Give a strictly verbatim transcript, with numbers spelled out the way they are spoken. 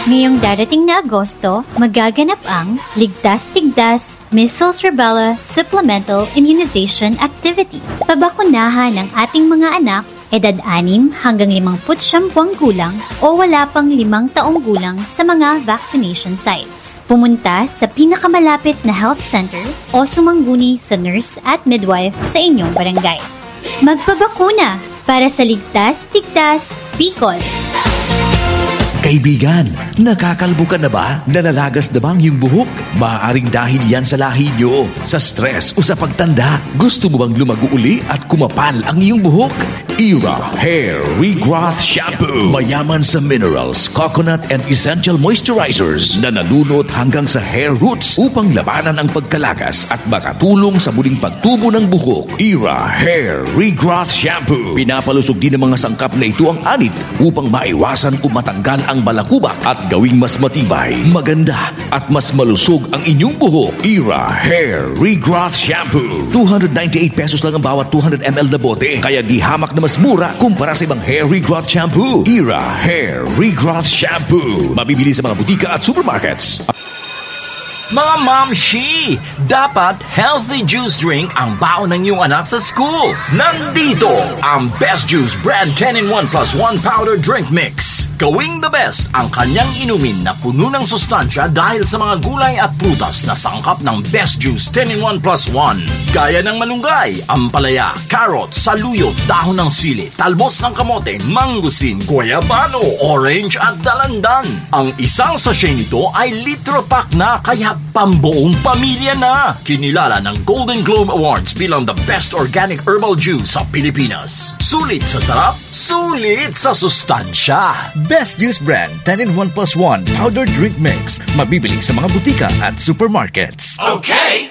Ngayong darating na Agosto, magaganap ang Ligtas-Tigdas Measles Rubella Supplemental Immunization Activity. Pabakunahan ang ating mga anak edad anim hanggang limangput siyam buwang gulang o wala pang limang taong gulang sa mga vaccination sites. Pumunta sa pinakamalapit na health center o sumangguni sa nurse at midwife sa inyong barangay. Magpabakuna para sa Ligtas-Tigdas Bicol. Kaibigan, nakakalbo ka na ba? Nalalagas na ba ang iyong buhok? Maaaring dahil yan sa lahi nyo, sa stress o sa pagtanda. Gusto mo bang lumago uli at kumapal ang iyong buhok? Era Hair Regrowth Shampoo. Mayaman sa minerals, coconut and essential moisturizers na nanunot hanggang sa hair roots upang labanan ang pagkalagas at makatulong sa muling pagtubo ng buhok. Era Hair Regrowth Shampoo. Pinapalusog din ng mga sangkap na ito ang anit upang maiwasan o matanggal ang balakubak at gawing mas matibay, maganda at mas malusog ang inyong buhok. Era Hair Regrowth Shampoo. two hundred ninety-eight pesos lang ang bawat two hundred milliliters na bote. Kaya di hamak na mas mura kumpara sa ibang hair regrowth shampoo. Era Hair Regrowth Shampoo. Mabibili sa mga butika at supermarkets. Mga mamshi, dapat healthy juice drink ang baon ng iyong anak sa school. Nandito ang Best Juice Brand ten in one plus one Powder Drink Mix. Gawing the best ang kanyang inumin na puno ng sustansya dahil sa mga gulay at prutas na sangkap ng Best Juice ten in one plus one. Gaya ng malunggay, ampalaya, carrot, saluyot, dahon ng sili, talbos ng kamote, mangustin, guayabano, orange at dalandan. Ang isang sachet nito ay litro pack na kaya pambuong pamilya na. Kinilala ng Golden Globe Awards bilang the best organic herbal juice sa Pilipinas. Sulit sa sarap, sulit sa sustansya. Best Juice Brand ten in one plus one Powder Drink Mix. Mabibili sa mga butika at supermarkets. Okay!